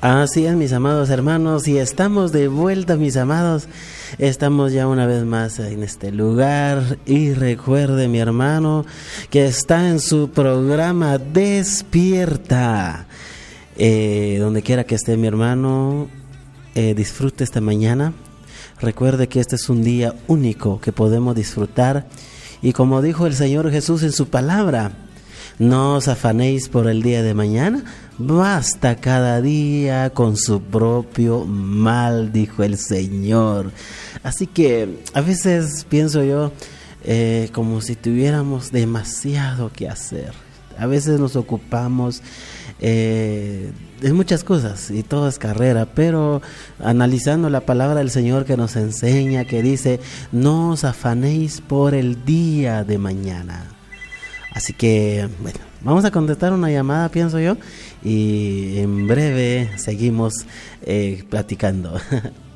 Así es, mis amados hermanos, y estamos de vuelta, mis amados. Estamos ya una vez más en este lugar. Y recuerde, mi hermano, que está en su programa Despierta. Donde quiera que esté, mi hermano, disfrute esta mañana. Recuerde que este es un día único que podemos disfrutar. Y como dijo el Señor Jesús en su palabra, no os afanéis por el día de mañana, basta cada día con su propio mal, dijo el Señor. Así que a veces pienso yo como si tuviéramos demasiado que hacer. A veces nos ocupamos de muchas cosas y todo es carrera, pero analizando la palabra del Señor que nos enseña, que dice, no os afanéis por el día de mañana. Así que, bueno, vamos a contestar una llamada, pienso yo, y en breve seguimos platicando.